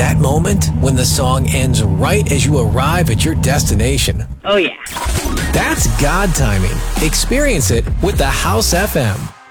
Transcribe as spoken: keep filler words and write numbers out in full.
That moment when the song ends right as you arrive at your destination. Oh, yeah. That's God timing. Experience it with the House F M.